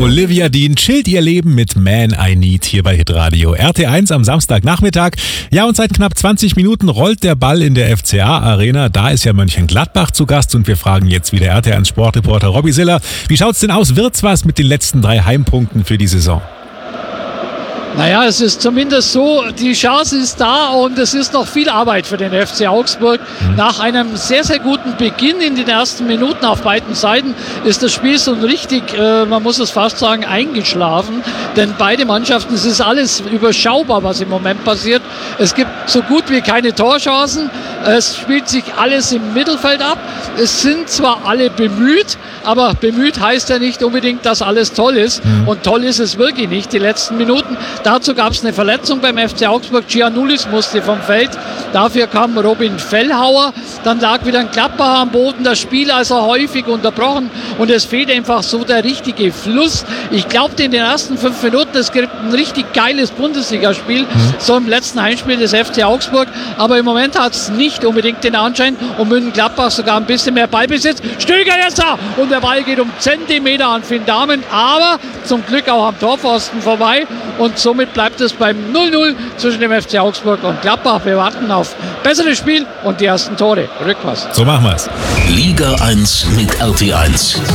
Olivia Dean chillt ihr Leben mit Man I Need hier bei Hitradio RT1 am Samstagnachmittag. Ja, und seit knapp 20 Minuten rollt der Ball in der FCA-Arena. Da ist ja Mönchengladbach zu Gast und wir fragen jetzt wieder RT1 Sportreporter Robby Siller. Wie schaut's denn aus? Wird's was mit den letzten 3 Heimpunkten für die Saison? Naja, es ist zumindest so, die Chance ist da und es ist noch viel Arbeit für den FC Augsburg. Nach einem sehr, sehr guten Beginn in den ersten Minuten auf beiden Seiten ist das Spiel so richtig, man muss es fast sagen, eingeschlafen. Denn beide Mannschaften, es ist alles überschaubar, was im Moment passiert. Es gibt so gut wie keine Torchancen. Es spielt sich alles im Mittelfeld ab. Es sind zwar alle bemüht, aber bemüht heißt ja nicht unbedingt, dass alles toll ist. Und toll ist es wirklich nicht, die letzten Minuten. Dazu gab es eine Verletzung beim FC Augsburg. Giannoulis musste vom Feld. Dafür kam Robin Fellhauer. Dann lag wieder ein Gladbacher am Boden. Das Spiel also häufig unterbrochen. Und es fehlt einfach so der richtige Fluss. Ich glaube, in den ersten 5 Minuten, es gibt ein richtig geiles Bundesligaspiel. So im letzten Heimspiel des FC Augsburg. Aber im Moment hat es nicht unbedingt den Anschein. Und Mönchengladbach sogar ein bisschen mehr Ballbesitz. Stöger jetzt da! Und der Ball geht um Zentimeter an Finn Dahmen. Aber zum Glück auch am Torpfosten vorbei. Und somit bleibt es beim 0-0 zwischen dem FC Augsburg und Gladbach. Wir warten auf besseres Spiel und die ersten Tore. Rückpass. So machen wir's. Liga 1 mit RT1.